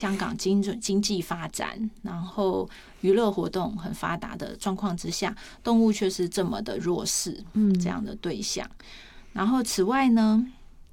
香港经济发展，然后娱乐活动很发达的状况之下，动物却是这么的弱势，这样的对象。然后此外呢，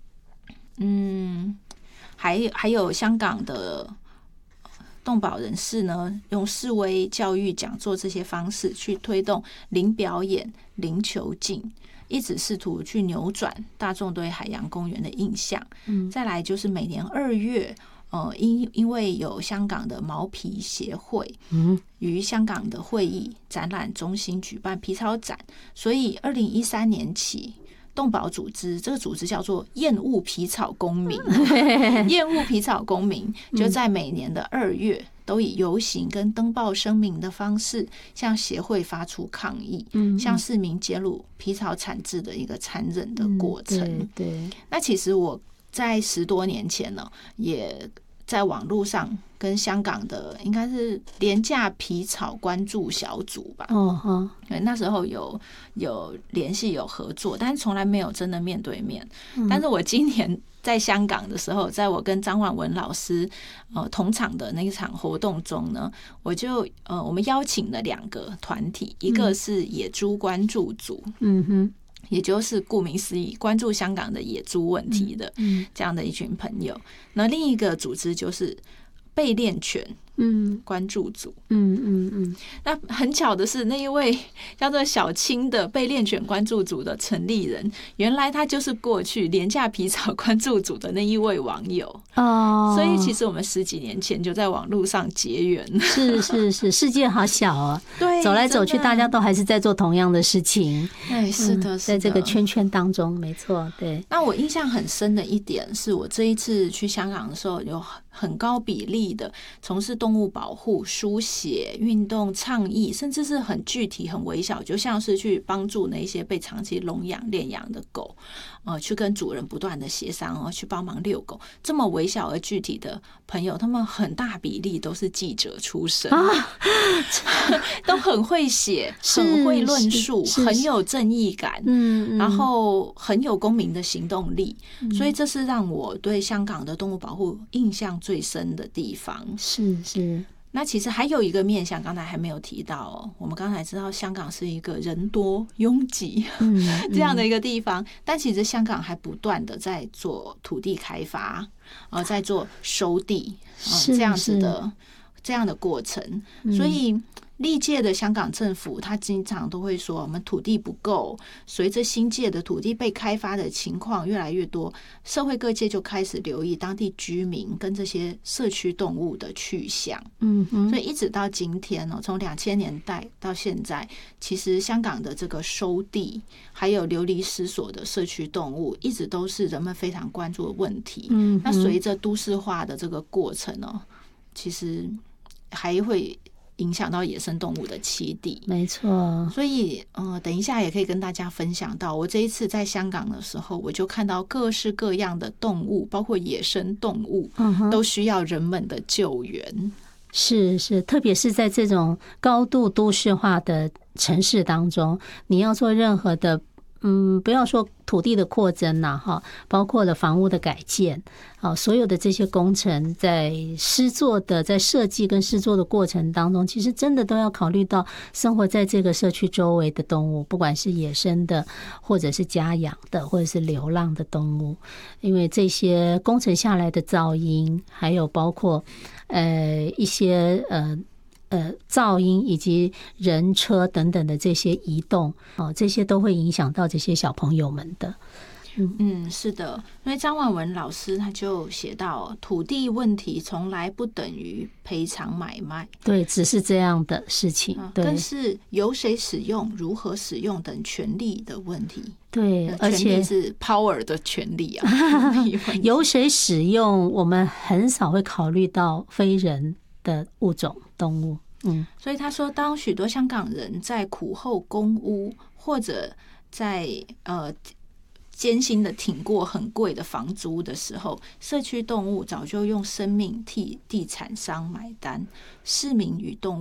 还有香港的动保人士呢，用示威、教育、讲座这些方式去推动零表演、零囚禁，一直试图去扭转大众对海洋公园的印象。再来就是每年2月，因为有香港的毛皮协会于香港的会议展览中心举办皮草展，所以2013年起，动保组织，这个组织叫做厌恶皮草公民，厌恶皮草公民就在每年的2月都以游行跟登报声明的方式向协会发出抗议，向市民揭露皮草产制的一个残忍的过程。 对， 那其实我在10多年前呢，也在网络上跟香港的应该是廉价皮草关注小组吧，对，那时候有联系有合作，但是从来没有真的面对面。但是我今年在香港的时候，在我跟张婉文老师同场的那一场活动中呢，我们邀请了2个团体，一个是野猪关注组，也就是顾名思义关注香港的野猪问题的这样的一群朋友。那另一个组织就是被练犬关注组。那很巧的是，那一位叫做小青的被练犬关注组的成立人，原来他就是过去廉价皮草关注组的那一位网友。所以其实我们10几年前就在网络上结缘。 是，世界好小哦。 对， 走来走去，大家都还是在做同样的事情。 对，是的， 在这个圈圈当中，没错。对。 那我印象很深的一点是，我这一次去香港的时候，有很高比例的从事动物保护、书写、运动、倡议，甚至是很具体、很微小，就像是去帮助那些被长期笼养、练养的狗，去跟主人不断的协商，去帮忙遛狗。这么微小而具体的朋友，他们很大比例都是记者出身，都很会写，很会论述，很有正义感，然后很有公民的行动力。所以这是让我对香港的动物保护印象最深的地方。 是。 那其实还有一个面向，刚才还没有提到我们刚才知道香港是一个人多拥挤这样的一个地方，但其实香港还不断的在做土地开发，在做收地，这样的过程。所以历届的香港政府，他经常都会说我们土地不够，随着新界的土地被开发的情况越来越多，社会各界就开始留意当地居民跟这些社区动物的去向。所以一直到今天从2000年代到现在，其实香港的这个收地还有流离失所的社区动物，一直都是人们非常关注的问题。那随着都市化的这个过程其实还会影响到野生动物的栖地。 没错。 所以等一下也可以跟大家分享到，我这一次在香港的时候，我就看到各式各样的动物，包括野生动物，都需要人们的救援。 是，特别是在这种高度都市化的城市当中，你要做任何的不要说土地的扩增包括了房屋的改建，所有的这些工程在设计跟施作的过程当中，其实真的都要考虑到生活在这个社区周围的动物，不管是野生的或者是家养的或者是流浪的动物，因为这些工程下来的噪音，还有包括一些噪音以及人车等等的这些移动，这些都会影响到这些小朋友们的。 是的，因为张婉文老师他就写到，土地问题从来不等于赔偿买卖， 对，只是这样的事情， 更是由谁使用、如何使用等权利的问题。 对，而且是 power 的权利由谁使用，我们很少会考虑到非人的物种动物。 所以他说，当许多香港人在苦候公屋，或者在艰辛的挺过很贵的房租的时候，社区动物早就用生命替地产商买单，市民与动物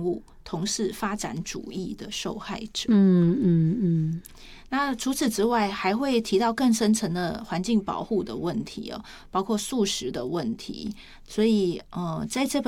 同是发展主义的受害者。那除此之外，还会提到更深层的环境保护的问题哦，包括素食的问题。所以在这本